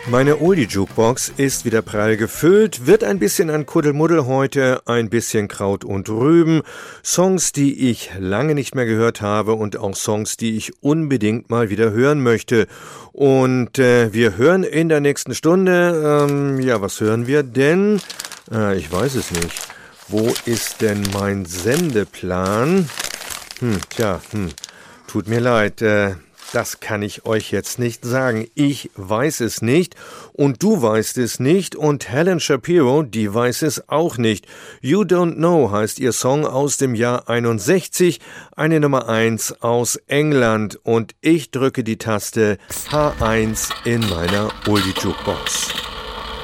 Meine Oldie-Jukebox ist wieder prall gefüllt, wird ein bisschen an Kuddelmuddel heute, ein bisschen Kraut und Rüben, Songs, die ich lange nicht mehr gehört habe und auch Songs, die ich unbedingt mal wieder hören möchte. Und wir hören in der nächsten Stunde, was hören wir denn? Ich weiß es nicht. Wo ist denn mein Sendeplan? Tut mir leid, das kann ich euch jetzt nicht sagen. Ich weiß es nicht und du weißt es nicht und Helen Shapiro, die weiß es auch nicht. You Don't Know heißt ihr Song aus dem Jahr 61, eine Nummer 1 aus England und ich drücke die Taste H1 in meiner Oldie Jukebox.